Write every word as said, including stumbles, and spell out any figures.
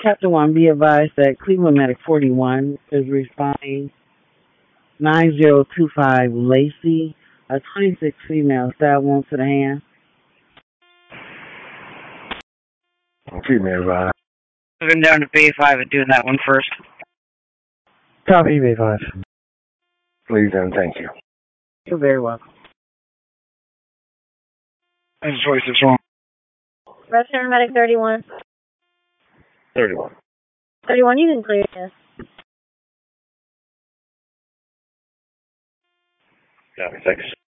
Captain one, be advised that Cleveland Medic forty-one is responding nine zero two five Lacey, a twenty-six female, stab wound to the hand. Female, right? Moving down to Bay five and doing that one first. Copy, Bay five. Please and thank you. You're very welcome. That's twenty-six wrong. Resident Medic thirty-one. thirty-one. thirty-one, you can clear this. Copy, thanks.